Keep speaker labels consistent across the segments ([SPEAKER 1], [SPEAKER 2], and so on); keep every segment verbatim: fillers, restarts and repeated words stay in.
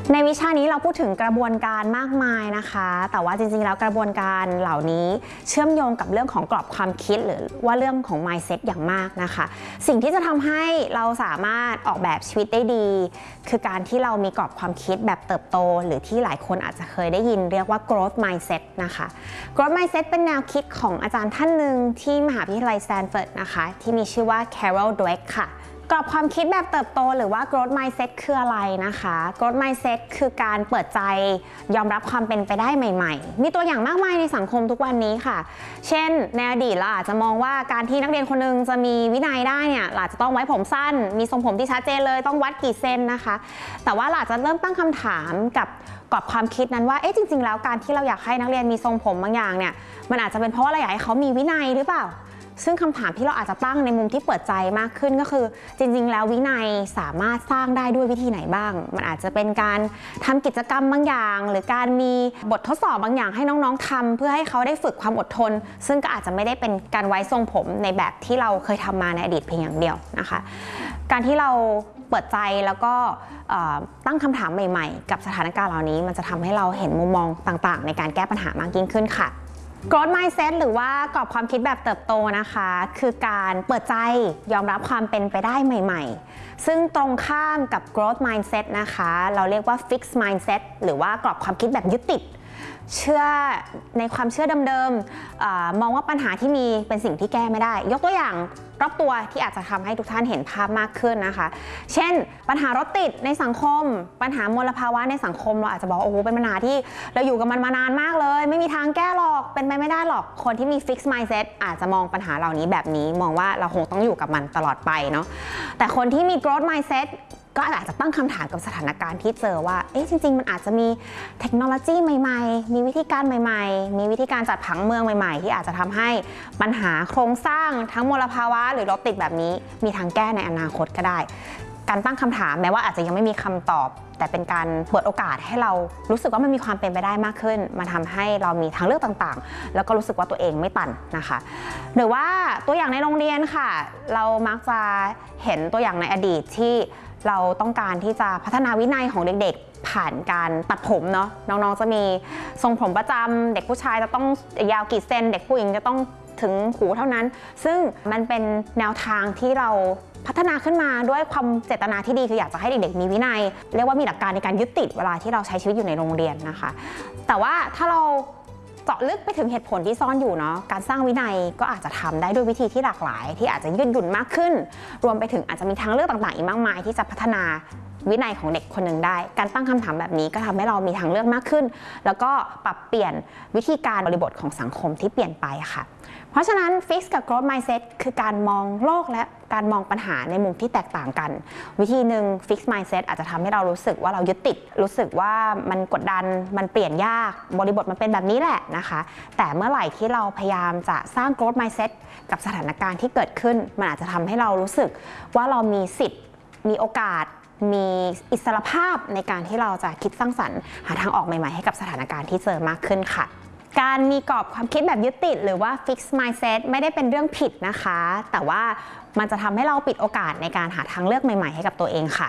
[SPEAKER 1] ในวิชานี้เราพูดถึงกระบวนการมากมายนะคะแต่ว่าจริงๆแล้วกระบวนการเหล่านี้เชื่อมโยงกับเรื่องของกรอบความคิดหรือว่าเรื่องของ mindset อย่างมากนะคะสิ่งที่จะทำให้เราสามารถออกแบบชีวิตได้ดีคือการที่เรามีกรอบความคิดแบบเติบโตหรือที่หลายคนอาจจะเคยได้ยินเรียกว่า growth mindset นะคะ growth mindset เป็นแนวคิดของอาจารย์ท่านหนึ่งที่มหาวิทยาลัยสแตนฟอร์ดนะคะที่มีชื่อว่า Carol Dweck ค่ะกรอบความคิดแบบเติบโตหรือว่า growth mindset คืออะไรนะคะ growth mindset คือการเปิดใจยอมรับความเป็นไปได้ใหม่ๆมีตัวอย่างมากมายในสังคมทุกวันนี้ค่ะเช่นในอดีตเราอาจจะมองว่าการที่นักเรียนคนนึงจะมีวินัยได้เนี่ยอาจจะต้องไว้ผมสั้นมีทรงผมที่ชัดเจนเลยต้องวัดกี่เซนนะคะแต่ว่าเราจะเริ่มตั้งคำถามกับกรอบความคิดนั้นว่าเอ๊ะจริงๆแล้วการที่เราอยากให้นักเรียนมีทรงผมบางอย่างเนี่ยมันอาจจะเป็นเพราะว่าเราอยากให้เขามีวินัยหรือเปล่าซึ่งคำถามที่เราอาจจะตั้งในมุมที่เปิดใจมากขึ้นก็คือจริงๆแล้ววินัยสามารถสร้างได้ด้วยวิธีไหนบ้างมันอาจจะเป็นการทำกิจกรรมบางอย่างหรือการมีบททดสอบบางอย่างให้น้องๆทำเพื่อให้เขาได้ฝึกความอดทนซึ่งก็อาจจะไม่ได้เป็นการไว้ทรงผมในแบบที่เราเคยทำมาในอดีตเพียงอย่างเดียวนะคะการที่เราเปิดใจแล้วก็ตั้งคำถามใหม่ๆกับสถานการณ์เหล่านี้มันจะทำให้เราเห็นมุมมองต่างๆในการแก้ปัญหามากยิ่งขึ้นค่ะgrowth mindset หรือว่ากรอบความคิดแบบเติบโตนะคะคือการเปิดใจยอมรับความเป็นไปได้ใหม่ๆซึ่งตรงข้ามกับ growth mindset นะคะเราเรียกว่า fixed mindset หรือว่ากรอบความคิดแบบยึดติดเชื่อในความเชื่อเดิมๆมองว่าปัญหาที่มีเป็นสิ่งที่แก้ไม่ได้ยกตัวอย่างรอบตัวที่อาจจะทำให้ทุกท่านเห็นภาพมากขึ้นนะคะเช่นปัญหารถติดในสังคมปัญหามลภาวะในสังคมเราอาจจะบอกโอ้โหเป็นปัญหาที่เราอยู่กับมันมานานมากเลยไม่มีทางแก้หรอกเป็นไปไม่ได้หรอกคนที่มี fixed mindset อาจจะมองปัญหาเหล่านี้แบบนี้มองว่าเราคงต้องอยู่กับมันตลอดไปเนาะแต่คนที่มี growth mindsetก็อาจจะตั้งคำถามกับสถานการณ์ที่เจอว่าเอ๊ะจริงๆมันอาจจะมีเทคโนโลยีใหม่ๆมีวิธีการใหม่ๆมีวิธีการจัดผังเมืองใหม่ๆที่อาจจะทำให้ปัญหาโครงสร้างทั้งมลภาวะหรือรถติดแบบนี้มีทางแก้ในอนาคตก็ได้การตั้งคำถามแม้ว่าอาจจะยังไม่มีคำตอบแต่เป็นการเปิดโอกาสให้เรารู้สึกว่ามันมีความเป็นไปได้มากขึ้นมาทำให้เรามีทางเลือกต่างๆแล้วก็รู้สึกว่าตัวเองไม่ตันนะคะหรือว่าตัวอย่างในโรงเรียนค่ะเรามักจะเห็นตัวอย่างในอดีตที่เราต้องการที่จะพัฒนาวินัยของเด็กๆผ่านการตัดผมเนาะน้องๆจะมีทรงผมประจำเด็กผู้ชายจะต้องยาวกี่เซนเด็กผู้หญิงจะต้องถึงหูเท่านั้นซึ่งมันเป็นแนวทางที่เราพัฒนาขึ้นมาด้วยความเจตนาที่ดีคืออยากจะให้เด็กๆมีวินัยเรียกว่ามีหลักการในการยึดติดเวลาที่เราใช้ชีวิตอยู่ในโรงเรียนนะคะแต่ว่าถ้าเราเจาะลึกไปถึงเหตุผลที่ซ่อนอยู่เนาะการสร้างวินัยก็อาจจะทำได้ด้วยวิธีที่หลากหลายที่อาจจะยืดหยุ่นมากขึ้นรวมไปถึงอาจจะมีทางเลือกต่างๆอีกมากมายที่จะพัฒนาวินัยของเด็กคนหนึ่งได้การตั้งคำถามแบบนี้ก็ทำให้เรามีทางเลือกมากขึ้นแล้วก็ปรับเปลี่ยนวิธีการบริบทของสังคมที่เปลี่ยนไปค่ะเพราะฉะนั้น Fix กับ Growth Mindset คือการมองโลกและการมองปัญหาในมุมที่แตกต่างกันวิธีหนึ่ง Fix Mindset อาจจะทำให้เรารู้สึกว่าเรายึดติดรู้สึกว่ามันกดดันมันเปลี่ยนยากบริบทมันเป็นแบบนี้แหละนะคะแต่เมื่อไหร่ที่เราพยายามจะสร้าง Growth Mindset กับสถานการณ์ที่เกิดขึ้นมันอาจจะทำให้เรารู้สึกว่าเรามีสิทธิ์มีโอกาสมีอิสรภาพในการที่เราจะคิดสร้างสรรค์หาทางออกใหม่ๆให้กับสถานการณ์ที่เจอมากขึ้นค่ะการมีกรอบความคิดแบบยึดติดหรือว่า fixed mindset ไม่ได้เป็นเรื่องผิดนะคะแต่ว่ามันจะทำให้เราปิดโอกาสในการหาทางเลือกใหม่ๆให้กับตัวเองค่ะ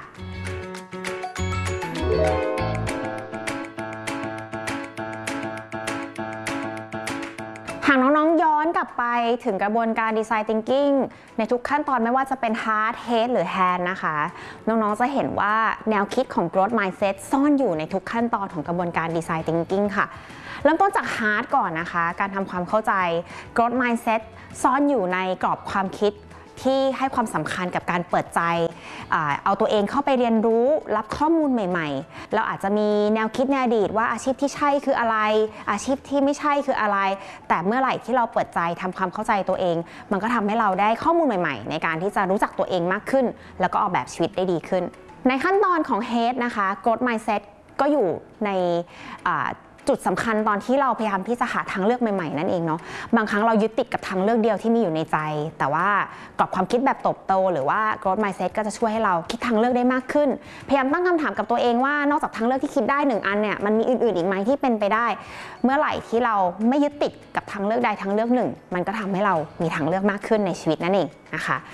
[SPEAKER 1] หากน้องๆย้อนกลับไปถึงกระบวนการ Design Thinking ในทุกขั้นตอนไม่ว่าจะเป็น Heart, Head หรือ Hand นะคะน้องๆจะเห็นว่าแนวคิดของ Growth Mindset ซ่อนอยู่ในทุกขั้นตอนของกระบวนการ Design Thinking ค่ะเริ่มต้นจาก Heart ก่อนนะคะการทำความเข้าใจ Growth Mindset ซ่อนอยู่ในกรอบความคิดที่ให้ความสำคัญกับการเปิดใจเอาตัวเองเข้าไปเรียนรู้รับข้อมูลใหม่ๆเราอาจจะมีแนวคิดในอดีตว่าอาชีพที่ใช่คืออะไรอาชีพที่ไม่ใช่คืออะไรแต่เมื่อไหร่ที่เราเปิดใจทำความเข้าใจตัวเองมันก็ทำให้เราได้ข้อมูลใหม่ๆในการที่จะรู้จักตัวเองมากขึ้นแล้วก็ออกแบบชีวิตได้ดีขึ้นในขั้นตอนของ Head นะคะ Growth Mindset ก็อยู่ในจุดสำคัญตอนที่เราพยายามที่จะหาทางเลือกใหม่ๆนั่นเองเนาะบางครั้งเรายึดติดกับทางเลือกเดียวที่มีอยู่ในใจแต่ว่ากรอบความคิดแบบเติบโตหรือว่า growth mindset ก็จะช่วยให้เราคิดทางเลือกได้มากขึ้นพยายามตั้งคำถามกับตัวเองว่านอกจากทางเลือกที่คิดได้หนึ่งอันเนี่ยมันมีอื่นๆอีกไหมที่เป็นไปได้เมื่อไหร่ที่เราไม่ยึดติดกับทางเลือกใดทางเลือกหนึ่งมันก็ทำให้เรามีทางเลือกมากขึ้นในชีวิตนั่นเองนะคะ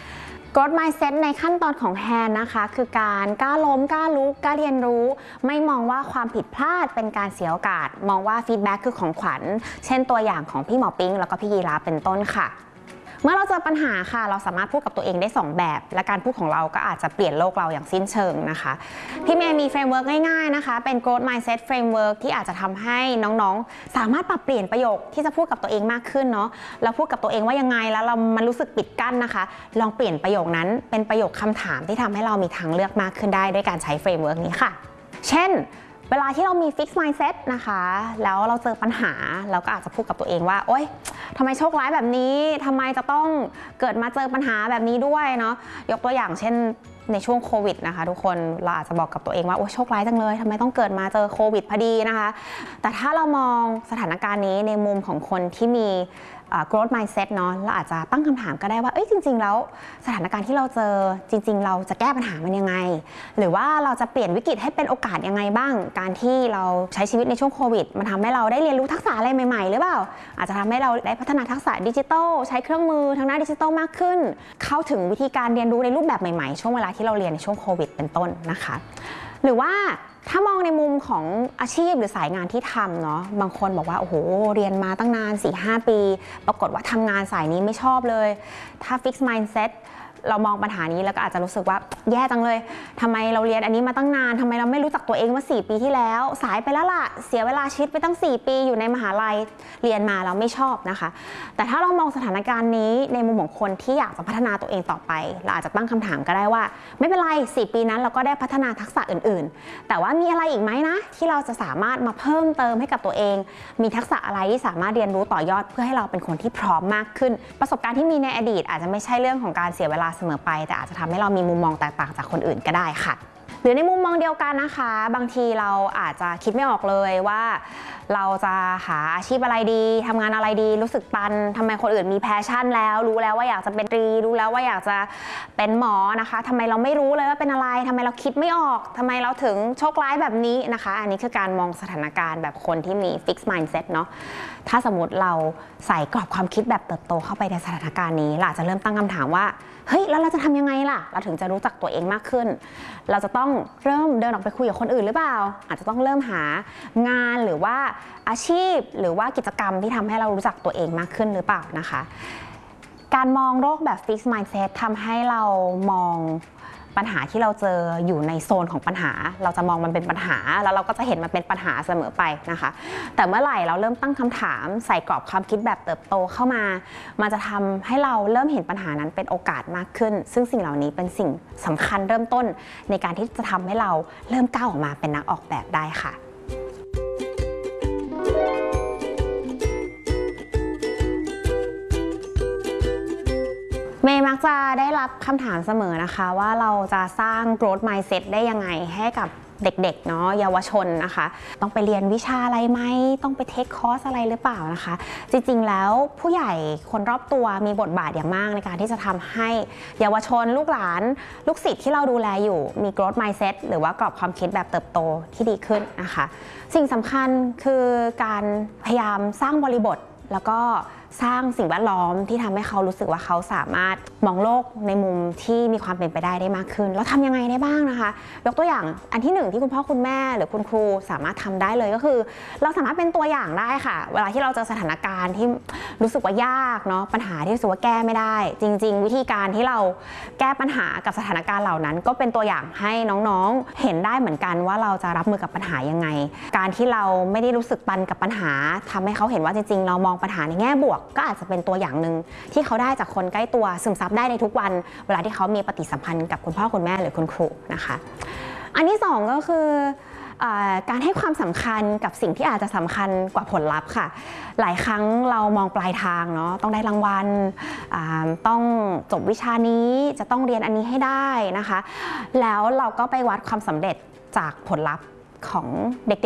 [SPEAKER 1] growth mindset ในขั้นตอนของแฮนนะคะคือการกล้าล้มกล้าลุกกล้าเรียนรู้ไม่มองว่าความผิดพลาดเป็นการเสียโอกาสมองว่าฟีดแบ็กคือของขวัญเช่นตัวอย่างของพี่หมอปิ๊งแล้วก็พี่ยีราเป็นต้นค่ะเมื่อเราเจอปัญหาค่ะเราสามารถพูดกับตัวเองได้สองแบบและการพูดของเราก็อาจจะเปลี่ยนโลกเราอย่างสิ้นเชิงนะคะพี่เมย์มีเฟรมเวิร์กง่ายๆนะคะเป็น growth mindset framework ที่อาจจะทำให้น้องๆสามารถปรับเปลี่ยนประโยคที่จะพูดกับตัวเองมากขึ้นเนาะแล้วพูดกับตัวเองว่ายังไงแล้วเรามันรู้สึกปิดกั้นนะคะลองเปลี่ยนประโยคนั้นเป็นประโยคคำถามที่ทำให้เรามีทางเลือกมากขึ้นได้ด้วยการใช้เฟรมเวิร์กนี้ค่ะเช่นเวลาที่เรามี fixed mindset นะคะแล้วเราเจอปัญหาเราก็อาจจะพูดกับตัวเองว่าโอ๊ยทำไมโชคร้ายแบบนี้ทำไมจะต้องเกิดมาเจอปัญหาแบบนี้ด้วยเนาะยกตัวอย่างเช่นในช่วงโควิดนะคะทุกคนเราอาจจะบอกกับตัวเองว่าโอ้โชคร้ายจังเลยทำไมต้องเกิดมาเจอโควิดพอดีนะคะแต่ถ้าเรามองสถานการณ์นี้ในมุมของคนที่มีgrowth mindset เนาะเราอาจจะตั้งคำถามก็ได้ว่าเอ้ยจริงๆแล้วสถานการณ์ที่เราเจอจริงๆเราจะแก้ปัญหามันยังไงหรือว่าเราจะเปลี่ยนวิกฤตให้เป็นโอกาสยังไงบ้างการที่เราใช้ชีวิตในช่วงโควิดมันทำให้เราได้เรียนรู้ทักษะอะไรใหม่ๆหรือเปล่าอาจจะทำให้เราได้พัฒนาทักษะดิจิทัลใช้เครื่องมือทางด้านดิจิทัลมากขึ้นเข้าถึงวิธีการเรียนรู้ในรูปแบบใหม่ๆช่วงเวลาที่เราเรียนในช่วงโควิดเป็นต้นนะคะหรือว่าถ้ามองในมุมของอาชีพหรือสายงานที่ทำเนาะบางคนบอกว่าโอ้โหเรียนมาตั้งนาน สี่ห้า ปีปรากฏว่าทำงานสายนี้ไม่ชอบเลยถ้า fix mindset เรามองปัญหานี้แล้วก็อาจจะรู้สึกว่าแย่จังเลยทำไมเราเรียนอันนี้มาตั้งนานทำไมเราไม่รู้จักตัวเองเมื่อสี่ปีที่แล้วสายไปแล้วล่ะเสียเวลาชีวิตไปตั้งสี่ปีอยู่ในมหาลัยเรียนมาเราไม่ชอบนะคะแต่ถ้าเรามองสถานการณ์นี้ในมุมของคนที่อยากจะพัฒนาตัวเองต่อไปเราอาจจะตั้งคำถามก็ได้ว่าไม่เป็นไรสี่ปีนั้นเราก็ได้พัฒนาทักษะอื่นๆแต่ว่ามีอะไรอีกไหมนะที่เราจะสามารถมาเพิ่มเติมให้กับตัวเองมีทักษะอะไรที่สามารถเรียนรู้ต่อยอดเพื่อให้เราเป็นคนที่พร้อมมากขึ้นประสบการณ์ที่มีในอดีตอาจจะไม่ใช่เรื่องของการเสียเวลาเสมอไปแต่อาจจะทำให้เรามีมุมมองแตกต่างจากคนอื่นก็ได้ค่ะหรือในมุมมองเดียวกันนะคะบางทีเราอาจจะคิดไม่ออกเลยว่าเราจะหาอาชีพอะไรดีทำงานอะไรดีรู้สึกตันทำไมคนอื่นมีแพชชั่นแล้วรู้แล้วว่าอยากจะเป็นตรีรู้แล้วว่าอยากจะเป็นหมอนะคะทำไมเราไม่รู้เลยว่าเป็นอะไรทำไมเราคิดไม่ออกทำไมเราถึงโชคร้ายแบบนี้นะคะอันนี้คือการมองสถานการณ์แบบคนที่มี fixed mindset เนาะถ้าสมมติเราใส่กรอบความคิดแบบเติบโตเข้าไปในสถานการณ์นี้เราอาจจะเริ่มตั้งคำถามว่าเฮ้ยแล้วเราจะทำยังไงล่ะเราถึงจะรู้จักตัวเองมากขึ้นเราจะต้องเริ่มเดินออกไปคุยกับคนอื่นหรือเปล่าอาจจะต้องเริ่มหางานหรือว่าอาชีพหรือว่ากิจกรรมที่ทำให้เรารู้จักตัวเองมากขึ้นหรือเปล่านะคะการมองโลกแบบ fixed mindset ทำให้เรามองปัญหาที่เราเจออยู่ในโซนของปัญหาเราจะมองมันเป็นปัญหาแล้วเราก็จะเห็นมันเป็นปัญหาเสมอไปนะคะแต่เมื่อไหร่เราเริ่มตั้งคำถามใส่กรอบความคิดแบบเติบโตเข้ามามันจะทำให้เราเริ่มเห็นปัญหานั้นเป็นโอกาสมากขึ้นซึ่งสิ่งเหล่านี้เป็นสิ่งสำคัญเริ่มต้นในการที่จะทำให้เราเริ่มก้าวออกมาเป็นนักออกแบบได้ค่ะเมย์มักจะได้รับคำถามเสมอนะคะว่าเราจะสร้าง growth mindset ได้ยังไงให้กับเด็กๆเนาะเยาวชนนะคะต้องไปเรียนวิชาอะไรไหมต้องไปเทคคอร์สอะไรหรือเปล่านะคะจริงๆแล้วผู้ใหญ่คนรอบตัวมีบทบาทอย่างมากในการที่จะทำให้เยาวชนลูกหลานลูกศิษย์ที่เราดูแลอยู่มี growth mindset หรือว่ากรอบความคิดแบบเติบโตที่ดีขึ้นนะคะสิ่งสำคัญคือการพยายามสร้างบริบทแล้วก็สร้างสิ่งแวดล้อมที่ทำให้เขารู้สึกว่าเขาสามารถมองโลกในมุมที่มีความเป็นไปได้ได้มากขึ้นแล้วทำยังไงได้บ้างนะคะยกตัวอย่างอันที่หนึ่งที่คุณพ่อคุณแม่หรือคุณครูสามารถทำได้เลยก็คือเราสามารถเป็นตัวอย่างได้ค่ะเวลาที่เราเจอสถานการณ์ที่รู้สึกว่ายากเนาะปัญหาที่รู้สึกว่าแก้ไม่ได้จริงๆวิธีการที่เราแก้ปัญหากับสถานการณ์เหล่านั้นก็เป็นตัวอย่างให้น้องๆเห็นได้เหมือนกันว่าเราจะรับมือกับปัญหายังไงการที่เราไม่ได้รู้สึกตันกับปัญหาทำให้เขาเห็นว่าจริงๆเรามองปัญหาในแง่บวกก็อาจจะเป็นตัวอย่างหนึ่งที่เขาได้จากคนใกล้ตัวซึมซับได้ในทุกวันเวลาที่เขามีปฏิสัมพันธ์กับคุณพ่อคุณแม่หรือคุณครูนะคะอันที่สองก็คือการให้ความสำคัญกับสิ่งที่อาจจะสำคัญกว่าผลลัพธ์ค่ะหลายครั้งเรามองปลายทางเนาะต้องได้รางวัลต้องจบวิชานี้จะต้องเรียนอันนี้ให้ได้นะคะแล้วเราก็ไปวัดความสำเร็จจากผลลัพธ์ของเด็กๆ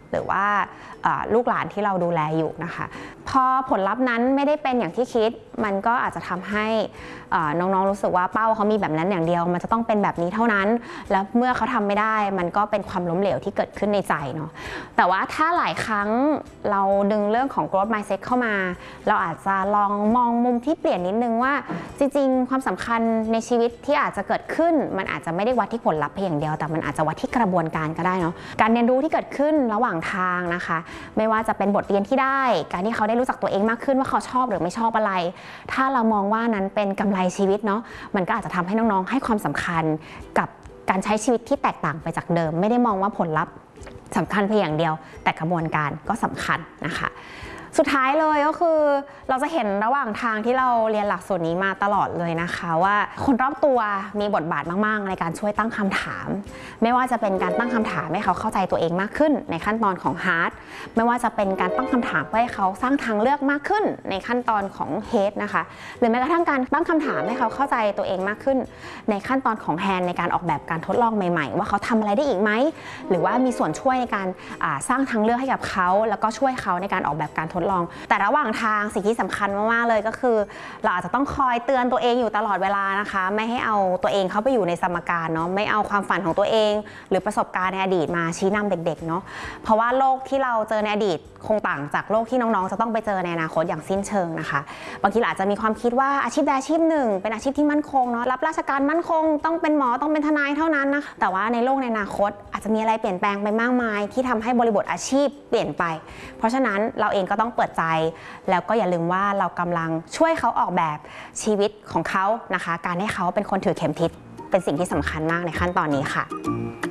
[SPEAKER 1] หรือว่าลูกหลานที่เราดูแลอยู่นะคะพอผลลัพธ์นั้นไม่ได้เป็นอย่างที่คิดมันก็อาจจะทำให้น้องๆรู้สึกว่าเป้าเขามีแบบนั้นอย่างเดียวมันจะต้องเป็นแบบนี้เท่านั้นแล้วเมื่อเขาทำไม่ได้มันก็เป็นความล้มเหลวที่เกิดขึ้นในใจเนาะแต่ว่าถ้าหลายครั้งเราดึงเรื่องของ growth mindset เข้ามาเราอาจจะลองมองมุมที่เปลี่ยนนิดนึงว่าจริงๆความสำคัญในชีวิตที่อาจจะเกิดขึ้นมันอาจจะไม่ได้วัดที่ผลลัพธ์เพียงอย่างเดียวแต่มันอาจจะวัดที่กระบวนการก็ได้เนาะการเรียนรู้ที่เกิดขึ้นระหว่างทางนะคะไม่ว่าจะเป็นบทเรียนที่ได้การที่เขาได้รู้จักตัวเองมากขึ้นว่าเขาชอบหรือไม่ชอบอะไรถ้าเรามองว่านั้นเป็นกำไรชีวิตเนาะมันก็อาจจะทำให้น้องๆให้ความสำคัญกับการใช้ชีวิตที่แตกต่างไปจากเดิมไม่ได้มองว่าผลลัพธ์สำคัญเพียงอย่างเดียวแต่กระบวนการก็สำคัญนะคะสุดท้ายเลยก็คือเราจะเห็นระหว่างทางที่เราเรียนหลักสูตรนี้มาตลอดเลยนะคะว่าคนรอบตัวมีบทบาทมากๆในการช่วยตั้งคำถามไม่ว่าจะเป็นการตั้งคำถามให้เขาเข้าใจตัวเองมากขึ้นในขั้นตอนของ Hard ไม่ว่าจะเป็นการตั้งคำถามเพื่อให้เขาสร้างทางเลือกมากขึ้นในขั้นตอนของ Head นะคะหรือแม้กระทั่งการตั้งคำถามให้เขาเข้าใจตัวเองมากขึ้นในขั้นตอนของ Hand ในการออกแบบการทดลองใหม่ๆว่าเขาทำอะไรได้อีกไหมหรือว่ามีส่วนช่วยในการสร้างทางเลือกให้กับเขาแล้วก็ช่วยเขาในการออกแบบการทดลองแต่ระหว่างทางสิ่งที่สำคัญมากๆเลยก็คือเราอาจจะต้องคอยเตือนตัวเองอยู่ตลอดเวลานะคะไม่ให้เอาตัวเองเข้าไปอยู่ในสมการเนาะไม่เอาความฝันของตัวเองหรือประสบการณ์ในอดีตมาชี้นำเด็กๆเนาะเพราะว่าโลกที่เราเจอในอดีตคงต่างจากโลกที่น้องๆจะต้องไปเจอในอนาคตอย่างสิ้นเชิงนะคะบางทีอาจจะมีความคิดว่าอาชีพใดอาชีพหนึ่งเป็นอาชีพที่มั่นคงเนาะรับราชการมั่นคงต้องเป็นหมอต้องเป็นทนายเท่านั้นนะแต่ว่าในโลกในอนาคตอาจจะมีอะไรเปลี่ยนแปลงไปมากมายที่ทำให้บริบทอาชีพเปลี่ยนไปเพราะฉะนั้นเราเองก็ต้องเปิดใจแล้วก็อย่าลืมว่าเรากำลังช่วยเขาออกแบบชีวิตของเขานะคะการให้เขาเป็นคนถือเข็มทิศเป็นสิ่งที่สำคัญมากในขั้นตอนนี้ค่ะ